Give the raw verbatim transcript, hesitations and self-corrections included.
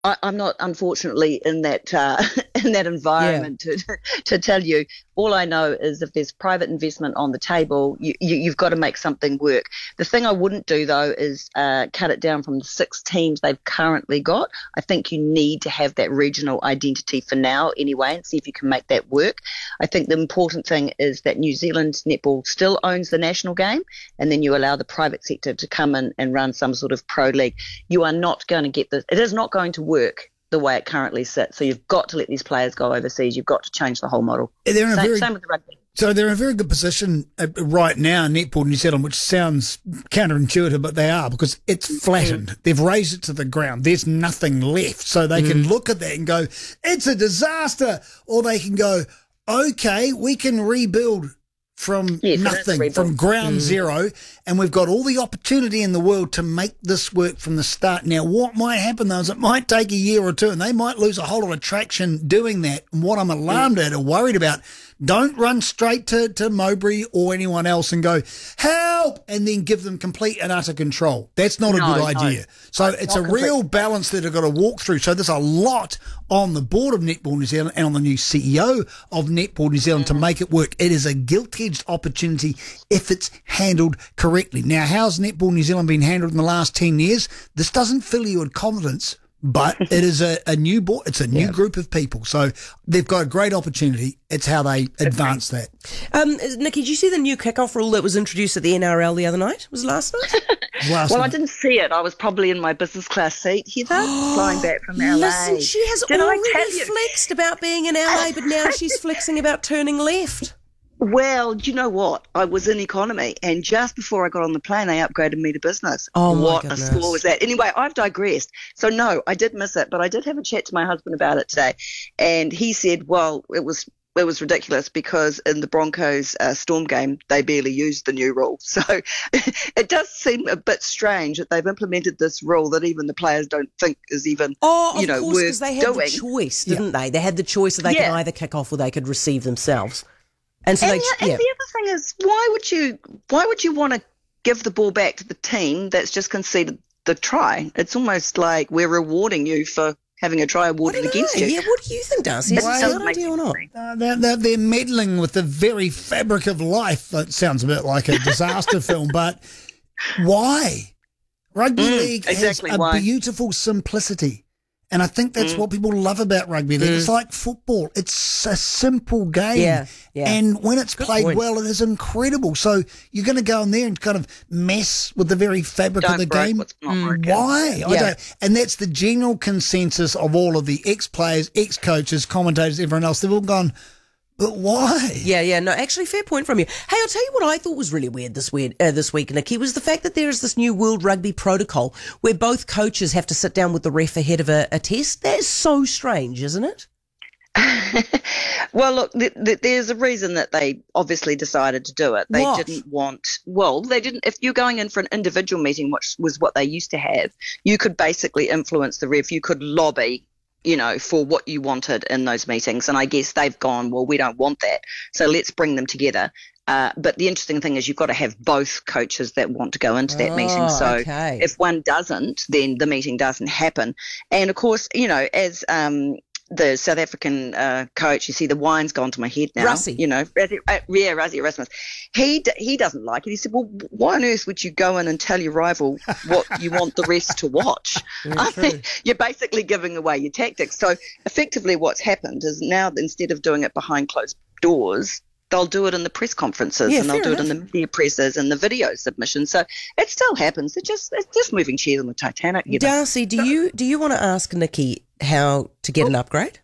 I, I'm not, unfortunately, in that uh, in that environment yeah. to to tell you. All I know is if there's private investment on the table, you, you, you've got to make something work. The thing I wouldn't do, though, is uh, cut it down from the six teams they've currently got. I think you need to have that regional identity for now anyway and see if you can make that work. I think the important thing is that New Zealand netball still owns the national game, and then you allow the private sector to come in and run some sort of pro league. You are not going to get this. It is not going to work the way it currently sits. So you've got to let these players go overseas. You've got to change the whole model. They're in a same, very, same with the rugby. So they're in a very good position uh, right now, Netball New Zealand, which sounds counterintuitive, but they are, because it's flattened. Mm. They've raised it to the ground. There's nothing left. So they mm. can look at that and go, it's a disaster. Or they can go, okay, we can rebuild from yes, nothing, from ground mm. zero, and we've got all the opportunity in the world to make this work from the start. Now, what might happen, though, is it might take a year or two, and they might lose a whole lot of traction doing that. And what I'm alarmed mm. at or worried about, don't run straight to, to Mowbray or anyone else and go, help, and then give them complete and utter control. That's not no, a good idea. No. So it's not a complete. real balance that they've got to walk through. So there's a lot on the board of Netball New Zealand and on the new C E O of Netball New Zealand mm. to make it work. It is a gilt-edged opportunity if it's handled correctly. Now, how's Netball New Zealand been handled in the last ten years? This doesn't fill you with confidence, but it is a, a new board. It's a new yeah. group of people. So they've got a great opportunity. It's how they advance that. Um, Nikki, did you see the new kickoff rule that was introduced at the N R L the other night? Was it last night? last well, night. I didn't see it. I was probably in my business class seat, Heather, flying back from L A. Listen, she has Did already flexed about being in L A, but now she's flexing about turning left. Well, do you know what? I was in economy, and just before I got on the plane, they upgraded me to business. Oh, my What goodness. a score was that? Anyway, I've digressed. So, no, I did miss it, but I did have a chat to my husband about it today, and he said, well, it was it was ridiculous because in the Broncos uh, Storm game, they barely used the new rule. So it does seem a bit strange that they've implemented this rule that even the players don't think is even, oh, you know, course, worth because they had doing. the choice, didn't yeah. they? They had the choice that they yeah. could either kick off or they could receive themselves. And so and, they, the, yeah. and the other thing is, why would you why would you want to give the ball back to the team that's just conceded the try? It's almost like we're rewarding you for having a try awarded against you. Yeah, what do you think, Darcy? Is it a good idea or not? Uh, they're, they're, they're meddling with the very fabric of life. That sounds a bit like a disaster film, but why? Rugby mm, league exactly has a why. beautiful simplicity. And I think that's mm. what people love about rugby league. Mm. It's like football. It's a simple game. Yeah, yeah. And when it's Good played point. well, it is incredible. So you're going to go in there and kind of mess with the very fabric don't of the break game. What's not Mm, broken. Why? Yeah. I don't. And that's the general consensus of all of the ex-players, ex-coaches, commentators, everyone else. They've all gone, but why? Yeah, yeah, no, actually, fair point from you. Hey, I'll tell you what I thought was really weird this weird uh, this week, Nikki, was the fact that there is this new World Rugby protocol where both coaches have to sit down with the ref ahead of a, a test. That is so strange, isn't it? Well, look, th- th- there's a reason that they obviously decided to do it. They What? didn't want, well, they didn't, if you're going in for an individual meeting, which was what they used to have, you could basically influence the ref. You could lobby, you know, for what you wanted in those meetings. And I guess they've gone, well, we don't want that. So let's bring them together. Uh, but the interesting thing is you've got to have both coaches that want to go into that Oh, meeting. So okay. if one doesn't, then the meeting doesn't happen. And of course, you know, as um, the South African uh, coach, you see the wine's gone to my head now. Rassie. You know, Rassie, uh, yeah, Rassie Erasmus. He d- he doesn't like it. He said, well, why on earth would you go in and tell your rival what you want the rest to watch? I mean, you're basically giving away your tactics. So effectively what's happened is now instead of doing it behind closed doors, they'll do it in the press conferences Yeah, and they'll fair do it in the media presses and the video submissions. So it still happens. It's just it's just moving chairs on the Titanic. You know? Darcy, do you do you want to ask Nikki how to get an upgrade?